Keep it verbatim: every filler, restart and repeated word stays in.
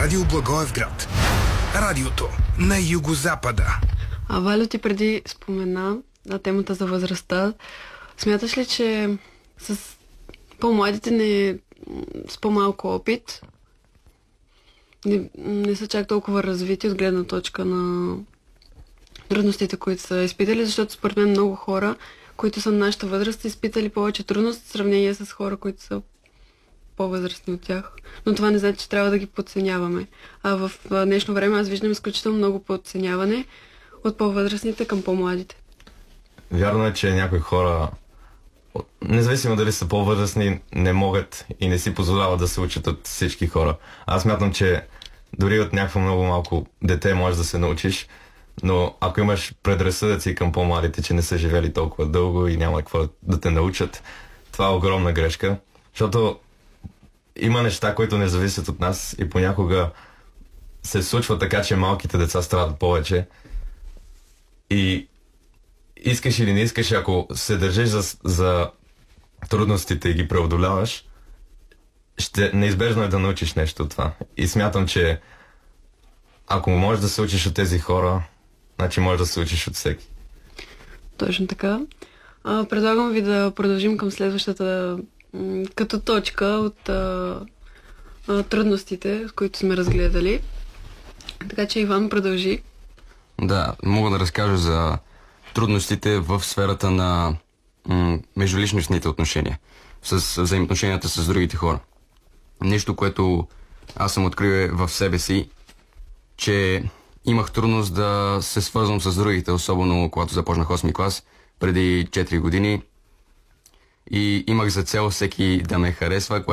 Радио Благоевград. Радиото на югозапада. А Валю, ти преди спомена на темата за възрастта. Смяташ ли, че с по-младите не, с по-малко опит не, не са чак толкова развити от гледна точка на трудностите, които са изпитали, защото според мен много хора, които са на нашата възраст, изпитали повече трудност в сравнение с хора, които са по-възрастни от тях. Но това не значи, че трябва да ги подценяваме. А в днешно време аз виждам изключително много подценяване от по-възрастните към по-младите. Вярно е, че някои хора, независимо дали са по-възрастни, не могат и не си позволяват да се учат от всички хора. Аз смятам, че дори от някакво много малко дете можеш да се научиш, но ако имаш предразсъдъци към по-младите, че не са живели толкова дълго и няма какво да те научат, това е огромна грешка, защото има неща, които не зависят от нас и понякога се случва така, че малките деца страдат повече и искаш или не искаш, ако се държиш за, за трудностите и ги преодоляваш, ще неизбежно е да научиш нещо от това. И смятам, че ако можеш да се учиш от тези хора, значи можеш да се учиш от всеки. Точно така. А, предлагам ви да продължим към следващата м- като точка от а, а, трудностите, които сме разгледали. Така че Иван, продължи. Да, мога да разкажа за трудностите в сферата на м- междуличностните отношения, с взаимоотношенията с другите хора. Нещо, което аз съм открил в себе си, че имах трудност да се свързвам с другите, особено когато започнах осми клас, преди четири години. И имах за цел всеки да ме харесва,